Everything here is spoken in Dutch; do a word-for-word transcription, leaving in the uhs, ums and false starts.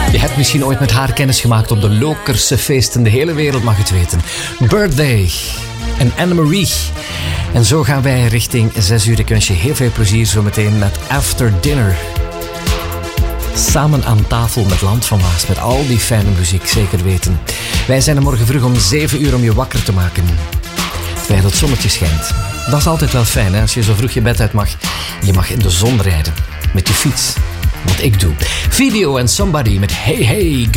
Je hebt misschien ooit met haar kennis gemaakt op de Lokerse feesten. De hele wereld mag het weten. Birthday en Anne-Marie. En zo gaan wij richting zes uur. Ik wens je heel veel plezier zometeen met After Dinner. Samen aan tafel met Land van Maas. Met al die fijne muziek, zeker weten. Wij zijn er morgen vroeg om zeven uur om je wakker te maken. Terwijl het zonnetje schijnt. Dat is altijd wel fijn, hè? Als je zo vroeg je bed uit mag. Je mag in de zon rijden. Met je fiets. Wat ik doe. Video en Somebody met Hey Hey.